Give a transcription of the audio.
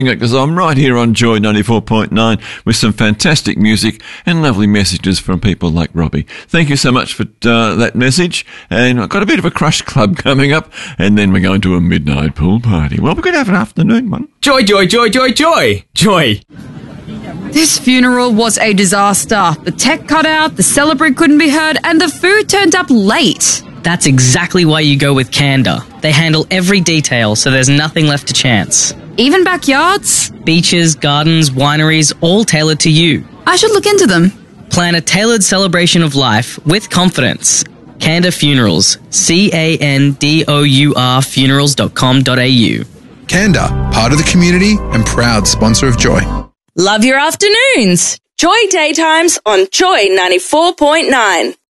because I'm right here on Joy 94.9 with some fantastic music and lovely messages from people like Robbie. Thank you so much for that message. And I've got a bit of a crush club coming up, and then we're going to a midnight pool party. Well, we're going to have an afternoon one. Joy, joy, joy, joy, joy. Joy. This funeral was a disaster. The tech cut out, the celebrant couldn't be heard, and the food turned up late. That's exactly why you go with Canada. They handle every detail, so there's nothing left to chance. Even backyards? Beaches, gardens, wineries, all tailored to you. I should look into them. Plan a tailored celebration of life with confidence. Candour Funerals. CANDOUR funerals.com.au. Candour, part of the community and proud sponsor of Joy. Love your afternoons. Joy Daytimes on Joy 94.9.